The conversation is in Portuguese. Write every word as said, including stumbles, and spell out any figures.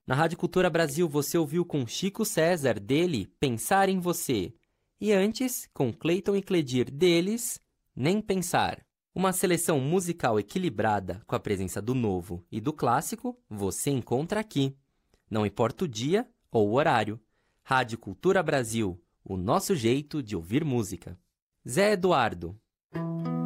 Na Rádio Cultura Brasil, você ouviu com Chico César, dele, Pensar em Você. E antes, com Cleiton e Cledir, deles, Nem Pensar. Uma seleção musical equilibrada, com a presença do novo e do clássico, você encontra aqui. Não importa o dia ou o horário. Rádio Cultura Brasil, o nosso jeito de ouvir música. Zé Eduardo,